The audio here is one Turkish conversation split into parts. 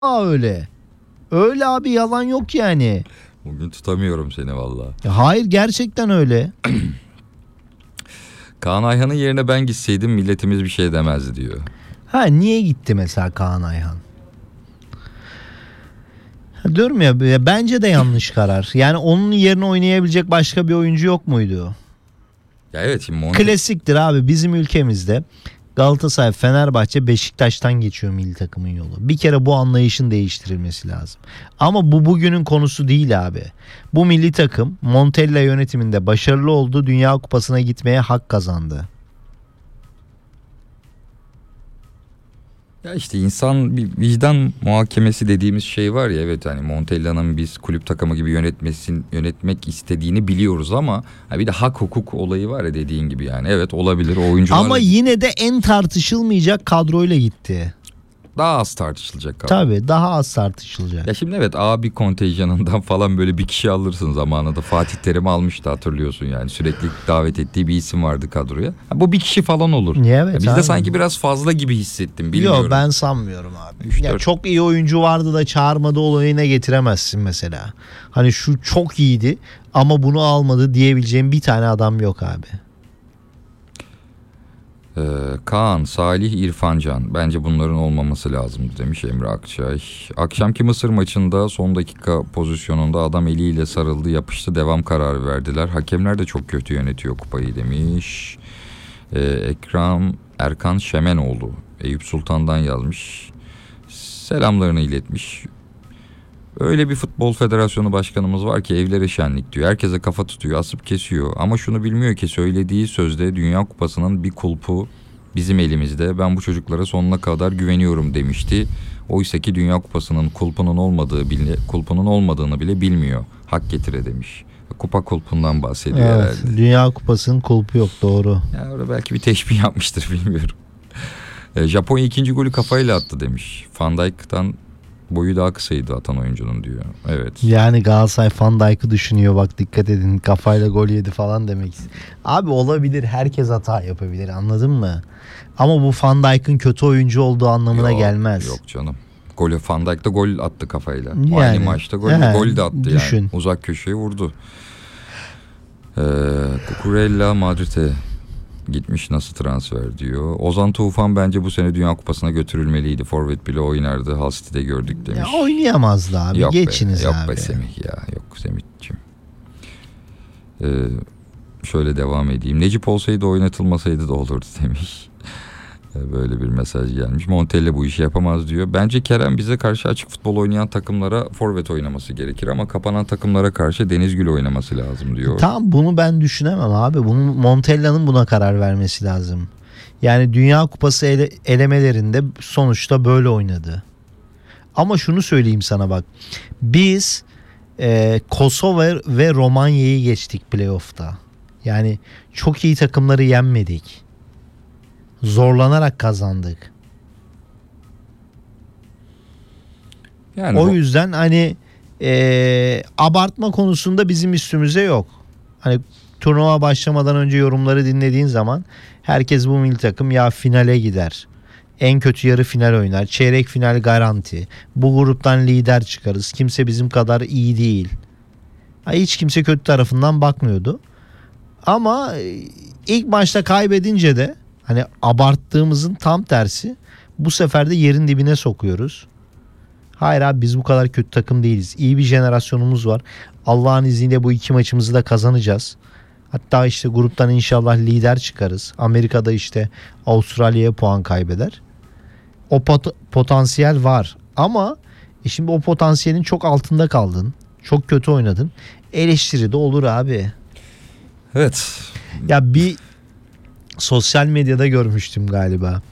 öyle. Öyle abi, yalan yok yani. Bugün tutamıyorum seni valla. Hayır, gerçekten öyle. Kaan Ayhan'ın yerine ben gitseydim milletimiz bir şey demezdi diyor. Ha, niye gitti mesela Kaan Ayhan? Diyorum ya, bence de yanlış karar. Yani onun yerine oynayabilecek başka bir oyuncu yok muydu? Ya evet, şimdi Klasiktir abi, bizim ülkemizde Galatasaray, Fenerbahçe, Beşiktaş'tan geçiyor milli takımın yolu. Bir kere bu anlayışın değiştirilmesi lazım. Ama bu bugünün konusu değil abi. Bu milli takım Montella yönetiminde başarılı oldu. Dünya Kupası'na gitmeye hak kazandı. Ya işte insan bir vicdan muhakemesi dediğimiz şey var ya, evet, hani Montella'nın biz kulüp takımı gibi yönetmek istediğini biliyoruz ama bir de hak hukuk olayı var ya, dediğin gibi yani, evet olabilir o oyuncular. Ama yine de en tartışılmayacak kadroyla gitti. Daha az tartışılacak kadro. Tabii, daha az tartışılacak. Ya şimdi evet, abi kontenjanından falan böyle bir kişi alırsın, zamanında Fatih Terim almıştı, hatırlıyorsun yani, sürekli davet ettiği bir isim vardı kadroya. Bu bir kişi falan olur. Evet, bizde abi sanki biraz fazla gibi hissettim, bilmiyorum. Yok, ben sanmıyorum abi. Ya 3-4. çok iyi oyuncu vardı da çağırmadı olayına getiremezsin mesela. Hani şu çok iyiydi ama bunu almadı diyebileceğim bir tane adam yok abi. Kaan, Salih, İrfan Can. Bence bunların olmaması lazımdı demiş Emre Akçay. Akşamki Mısır maçında son dakika pozisyonunda adam eliyle sarıldı, yapıştı, devam kararı verdiler. Hakemler de çok kötü yönetiyor kupayı demiş. Erkan Şemenoğlu Eyüp Sultan'dan yazmış. Selamlarını iletmiş. Öyle bir futbol federasyonu başkanımız var ki evlere şenlik diyor. Herkese kafa tutuyor, asıp kesiyor. Ama şunu bilmiyor ki söylediği sözde Dünya Kupası'nın bir kulpu bizim elimizde. Ben bu çocuklara sonuna kadar güveniyorum demişti. Oysa ki Dünya Kupası'nın kulpunun olmadığını bile bilmiyor. Hak getire demiş. Kupa kulpundan bahsediyor herhalde. Dünya Kupası'nın kulpu yok, doğru. Yani orada belki bir teşbih yapmıştır, bilmiyorum. Japonya ikinci golü kafayla attı demiş. Van Dijk'tan boyu daha kısaydı atan oyuncunun diyor. Evet. Yani Galatasaray Van Dijk'ı düşünüyor, bak dikkat edin, kafayla gol yedi falan demek. Abi olabilir, herkes hata yapabilir, anladın mı? Ama bu Van Dijk'ın kötü oyuncu olduğu anlamına gelmez. Yok canım. Van Dijk da gol attı kafayla. Yani, aynı maçta gol de attı düşün. yani. Uzak köşeye vurdu. Cucurella Madrid'e gitmiş, nasıl transfer diyor. Ozan Tufan bence bu sene Dünya Kupası'na götürülmeliydi. Forvet bile oynardı. Hull City'de gördük demiş. Ya oynayamazdı abi. Yok geçiniz yok abi. Yok be Semih ya. Yok Semih'ciğim. Şöyle devam edeyim. Necip olsaydı oynatılmasaydı da olurdu demiş. Böyle bir mesaj gelmiş. Montella bu işi yapamaz diyor. Bence Kerem bize karşı açık futbol oynayan takımlara forvet oynaması gerekir ama kapanan takımlara karşı Denizgül oynaması lazım diyor. Tamam, bunu ben düşünemem abi. Bunu Montella'nın buna karar vermesi lazım. Yani Dünya Kupası elemelerinde sonuçta böyle oynadı. Ama şunu söyleyeyim sana bak. Biz Kosova ve Romanya'yı geçtik playoff'ta. Yani çok iyi takımları yenmedik. Zorlanarak kazandık. Yani o yüzden hani abartma konusunda bizim üstümüze yok. Hani turnuva başlamadan önce yorumları dinlediğin zaman herkes bu milli takım ya finale gider, en kötü yarı final oynar, çeyrek final garanti, bu gruptan lider çıkarız, kimse bizim kadar iyi değil. Hiç kimse kötü tarafından bakmıyordu. Ama ilk maçta kaybedince de hani abarttığımızın tam tersi, bu sefer de yerin dibine sokuyoruz. Hayır abi, biz bu kadar kötü takım değiliz. İyi bir jenerasyonumuz var. Allah'ın izniyle bu iki maçımızı da kazanacağız. Hatta işte gruptan inşallah lider çıkarız. Amerika'da işte Avustralya'ya puan kaybeder. O potansiyel var. Ama şimdi o potansiyelin çok altında kaldın. Çok kötü oynadın. Eleştiri de olur abi. Evet. Ya bir sosyal medyada görmüştüm galiba.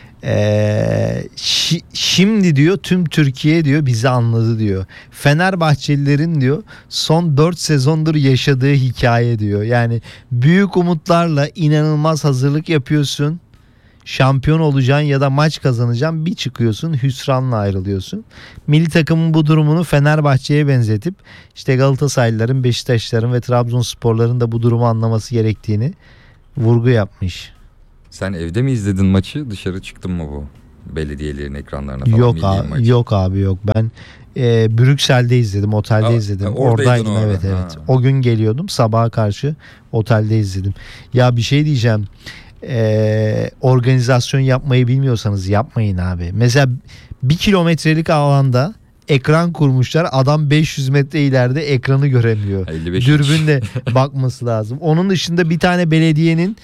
Şimdi diyor tüm Türkiye diyor bizi anladı diyor. Fenerbahçelilerin diyor son 4 sezondur yaşadığı hikaye diyor. Yani büyük umutlarla inanılmaz hazırlık yapıyorsun. Şampiyon olacaksın ya da maç kazanacaksın, bir çıkıyorsun hüsranla ayrılıyorsun. Milli takımın bu durumunu Fenerbahçe'ye benzetip işte Galatasaraylıların, Beşiktaşların ve Trabzonsporların da bu durumu anlaması gerektiğini vurgu yapmış. Sen evde mi izledin maçı, dışarı çıktın mı bu? belediyelerin ekranlarına falan? Yok milli abi, maçı. yok. Ben Brüksel'de izledim, otelde izledim. Oradaydın Oradaydım, orada. evet. Ha. O gün geliyordum, sabaha karşı otelde izledim. Ya bir şey diyeceğim. Organizasyon yapmayı bilmiyorsanız yapmayın abi. Mesela 1 kilometrelik alanda ekran kurmuşlar. Adam 500 metre ileride ekranı göremiyor. 55 Dürbünle bakması lazım. Onun dışında bir tane belediyenin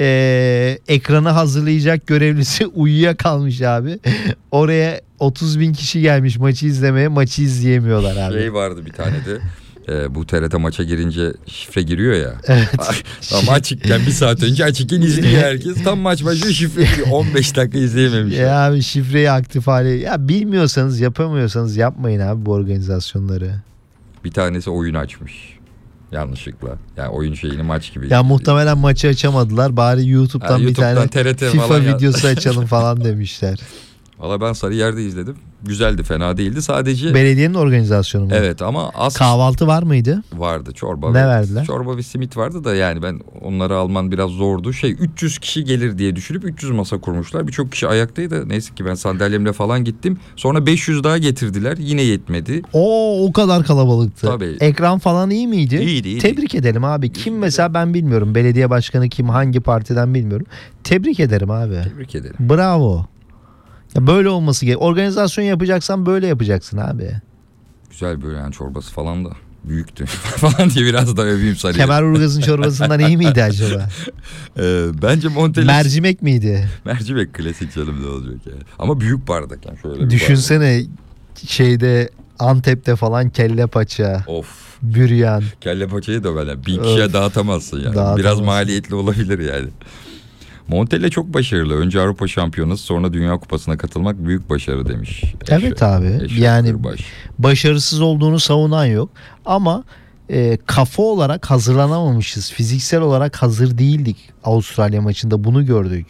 ekranı hazırlayacak görevlisi uyuyakalmış abi. Oraya 30 bin kişi gelmiş maçı izlemeye, maçı izleyemiyorlar abi. Şey vardı bir tane de. Bu TRT maça girince şifre giriyor ya. Evet. Ama açıkken bir saat önce açıkken izliyor herkes. Tam maç başlıyor şifre giriyor. 15 dakika izleyememiş. Ya abi şifreyi aktif hale. Ya bilmiyorsanız, yapamıyorsanız yapmayın abi bu organizasyonları. Bir tanesi oyun açmış. Yanlışlıkla. Yani oyun şeyini maç gibi. Ya muhtemelen maçı açamadılar. Bari YouTube'dan bir tane TRT FIFA falan videosu açalım falan demişler. Valla ben Sarıyer'de izledim. Güzeldi, fena değildi. Sadece Belediyenin organizasyonu mu? evet ama az Kahvaltı var mıydı? vardı. Çorba Ne verdiler? Çorba ve simit vardı da yani ben onları alman biraz zordu. 300 kişi gelir diye düşünüp 300 masa kurmuşlar. Birçok kişi ayaktaydı. Neyse ki ben sandalyemle falan gittim. Sonra 500 daha getirdiler. Yine yetmedi. O kadar kalabalıktı. Tabii. Ekran falan iyi miydi? İyiydi. Tebrik edelim abi. Kim mesela ben bilmiyorum. Belediye başkanı kim, hangi partiden bilmiyorum. Tebrik ederim abi. Tebrik ederim. Bravo. Ya böyle olması gerek. Organizasyon yapacaksan böyle yapacaksın abi. Güzel böyle yani çorbası falan da büyüktü falan diye biraz da öveyim Sarıyer. Kemerburgaz'ın çorbasından iyi miydi acaba? Bence Monteli Mercimek miydi? mercimek klasik canım ne olacak yani. Ama büyük bardak yani şöyle bir Düşünsene şeyde Antep'te falan kelle paça, bardak. Of. büryan. Kelle paçayı da böyle 1000 kişiye Öf. dağıtamazsın yani. Dağıtamazsın. Biraz maliyetli olabilir yani. Montella çok başarılı. Önce Avrupa Şampiyonası sonra Dünya Kupası'na katılmak büyük başarı demiş. Evet abi. Yani başarısız olduğunu savunan yok. Ama kafa olarak hazırlanamamışız. Fiziksel olarak hazır değildik Avustralya maçında. Bunu gördük.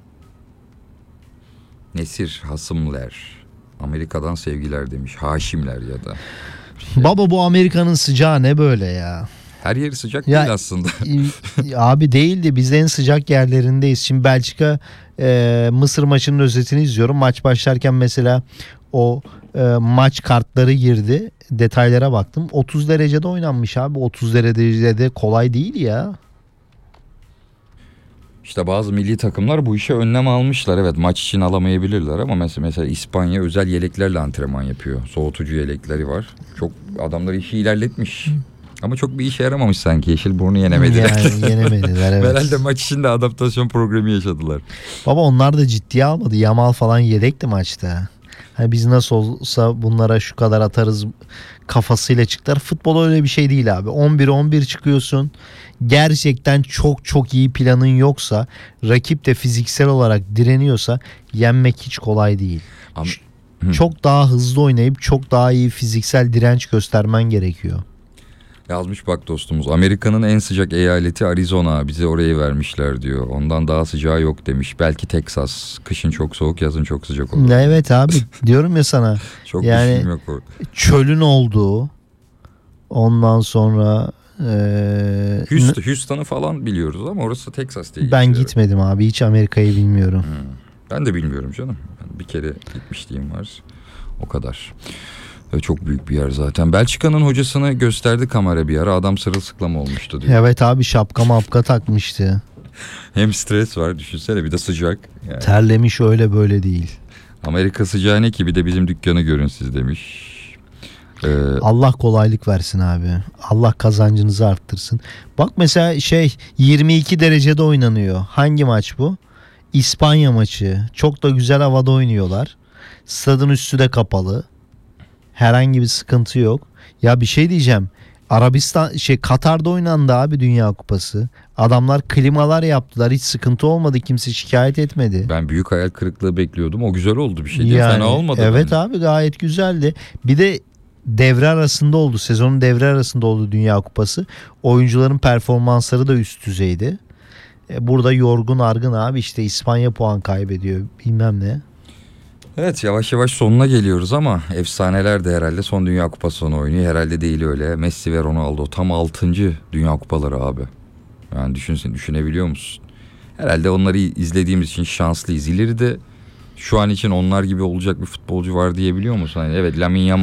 Nesir Hasımler. Amerika'dan sevgiler demiş. Haşimler ya da. Baba bu Amerika'nın sıcağı ne böyle ya? Her yeri sıcak Ya, değil aslında. Abi değildi. Biz en sıcak yerlerindeyiz. Şimdi Belçika Mısır maçının özetini izliyorum. Maç başlarken mesela o maç kartları girdi. Detaylara baktım. 30 derecede oynanmış abi. 30 derecede kolay değil ya. İşte bazı milli takımlar bu işe önlem almışlar. Evet maç için alamayabilirler ama mesela İspanya özel yeleklerle antrenman yapıyor. Soğutucu yelekleri var. Çok adamlar işi ilerletmiş. Ama çok bir işe yaramamış sanki. Yeşilburnu yenemediler. Yani yenemediler, evet. Herhalde maç için de adaptasyon programı yaşadılar. Baba onlar da ciddiye almadı. Yamal falan yedekti maçta. Hani biz nasıl olsa bunlara şu kadar atarız kafasıyla çıktılar. Futbol öyle bir şey değil abi. 11-11 çıkıyorsun. Gerçekten çok çok iyi planın yoksa, rakip de fiziksel olarak direniyorsa yenmek hiç kolay değil. Ama, Çok daha hızlı oynayıp çok daha iyi fiziksel direnç göstermen gerekiyor. yazmış bak dostumuz. Amerika'nın en sıcak eyaleti Arizona. Bize orayı vermişler diyor. Ondan daha sıcağı yok demiş. Belki Texas. Kışın çok soğuk, yazın çok sıcak olur. Evet abi diyorum ya sana. Çok yani düşünüm yok orada. Çölün olduğu, ondan sonra Houston'ı falan biliyoruz ama orası Texas diye ben geçiyor. gitmedim abi, hiç Amerika'yı bilmiyorum. Ben de bilmiyorum canım. Ben bir kere gitmişliğim var. O kadar. Ve çok büyük bir yer zaten. Belçika'nın hocasını gösterdi kamera bir ara. Adam sırılsıklam olmuştu diyor. Evet abi, şapka mapka takmıştı. Hem stres var düşünsene, bir de sıcak. Yani. Terlemiş, öyle böyle değil. Amerika sıcağı ne ki, bir de bizim dükkanı görün siz demiş. Allah kolaylık versin abi. Allah kazancınızı arttırsın. Bak mesela 22 derecede oynanıyor. Hangi maç bu? İspanya maçı. Çok da güzel havada oynuyorlar. Stadın üstü de kapalı. Herhangi bir sıkıntı yok. Ya bir şey diyeceğim. Katar'da oynandı abi Dünya Kupası. Adamlar klimalar yaptılar. Hiç sıkıntı olmadı. Kimse şikayet etmedi. Ben büyük hayal kırıklığı bekliyordum. O güzel oldu, bir şey değil. Fena olmadı. Evet bence. abi, gayet güzeldi. Bir de devre arasında oldu. Sezonun devre arasında oldu Dünya Kupası. Oyuncuların performansları da üst düzeydi. Burada yorgun argın abi, işte İspanya puan kaybediyor bilmem ne. Evet, yavaş yavaş sonuna geliyoruz ama efsaneler de herhalde son Dünya Kupası'nı oynuyor. Herhalde değil öyle. Messi ve Ronaldo tam 6. Dünya Kupaları abi. Yani düşünebiliyor musun? Herhalde onları izlediğimiz için şanslıyız. İleride şu an için onlar gibi olacak bir futbolcu var diyebiliyor musun? Hani evet, Lamine Yamal